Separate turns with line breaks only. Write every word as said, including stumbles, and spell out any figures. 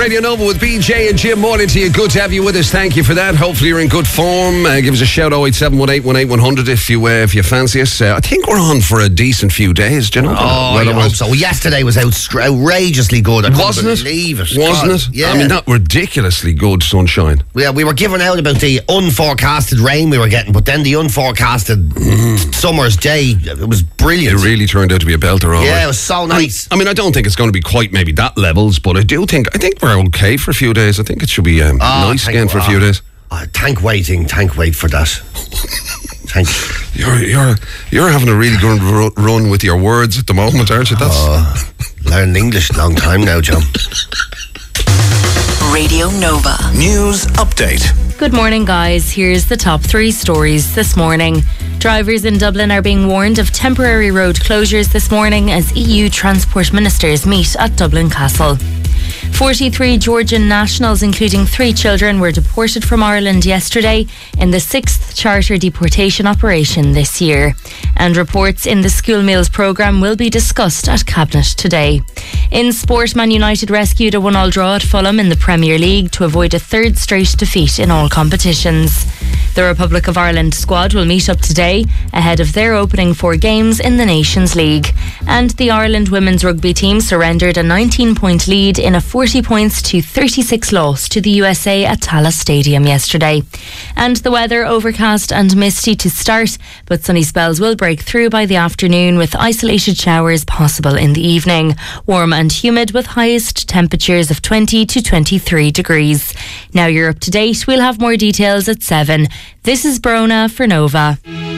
Radio Nova with B J and Jim. Morning to you. Good to have you with us. Thank you for that. Hopefully you're in good form. Uh, give us a shout oh eight seven one eight one eight one hundred if you uh, if you fancy us. Uh, I think we're on for a decent few days. Do you know?
Oh, well, I hope so. Yesterday was out, outrageously good. I
Wasn't it?
Believe it.
Wasn't
God,
it?
Yeah.
I mean, not ridiculously good sunshine.
Yeah, we were giving out about the unforecasted rain we were getting, but then the unforecasted mm. summer's day, it was brilliant.
It really turned out to be a belter. All
yeah,
right.
it was so nice.
I mean, I don't think it's going to be quite maybe that levels, but I do think I think we're okay for a few days. I think it should be um,
oh,
nice again for a few
oh,
days.
Oh, thank waiting, thank wait for that. Thank you.
You're you're you're having a really good ru- run with your words at the moment, aren't you? That's
oh, learned English a long time now, John.
Radio Nova. News update.
Good morning, guys. Here's the top three stories this morning. Drivers in Dublin are being warned of temporary road closures this morning as E U transport ministers meet at Dublin Castle. forty-three Georgian nationals, including three children, were deported from Ireland yesterday in the sixth charter deportation operation this year. And reports in the school meals programme will be discussed at Cabinet today. In sport, Man United rescued a one-all draw at Fulham in the Premier League to avoid a third straight defeat in all competitions. The Republic of Ireland squad will meet up today ahead of their opening four games in the Nations League. And the Ireland women's rugby team surrendered a nineteen-point lead in a forty points to thirty-six loss to the U S A at Tallaght Stadium yesterday. And the weather, overcast and misty to start, but sunny spells will break through by the afternoon with isolated showers possible in the evening. Warm and humid with highest temperatures of twenty to twenty-three degrees. Now you're up to date. We'll have more details at seven. This is Brona for Nova.